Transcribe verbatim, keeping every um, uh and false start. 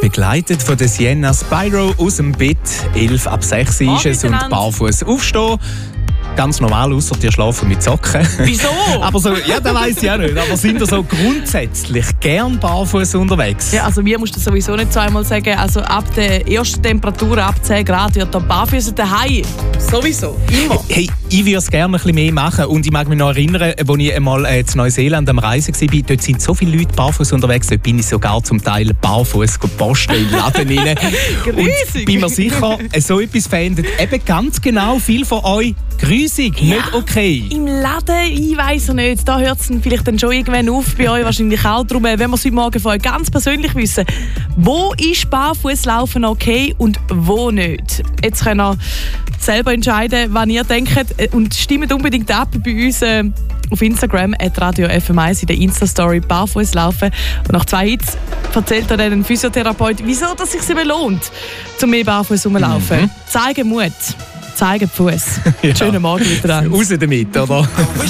Begleitet von der Sienna Spyro aus dem Bett. elf ab sechs ist es und barfuß aufstehen. Ganz normal, außer die schlafen mit Socken. Wieso? Aber so, ja, das weiss ich auch nicht. Aber sind ihr so grundsätzlich gern barfuß unterwegs? Ja, also mir musst du sowieso nicht zweimal sagen. Also ab der ersten Temperatur, ab zehn Grad, wird der barfuß daheim. Sowieso, immer. Hey, ich würde es gerne ein bisschen mehr machen. Und ich mag mich noch erinnern, als ich einmal äh, in Neuseeland am Reisen war. Dort sind so viele Leute barfuß unterwegs. Dort bin ich sogar zum Teil barfuß posten im Laden rein. Und bin mir sicher, so etwas verändert eben ganz genau viel von euch. Grüßig, ja, nicht okay. Im Laden, ich weiss ja nicht. Da hört es vielleicht dann schon irgendwann auf, bei euch wahrscheinlich auch. Darum, wenn wir es heute Morgen von euch ganz persönlich wissen, wo ist Barfußlaufen okay und wo nicht? Jetzt könnt ihr selber entscheiden, was ihr denkt. Und stimmt unbedingt ab bei uns äh, auf Instagram, at radio F M eins in der Insta-Story Barfußlaufen. Und nach zwei Hits erzählt er dann ein Physiotherapeut, wieso das sich eben lohnt, zum mehr barfuß rumlaufen. Mhm. Zeigen Mut. Zeigen Fuß. Ja. Schönen Morgen miteinander. Raus damit, oder?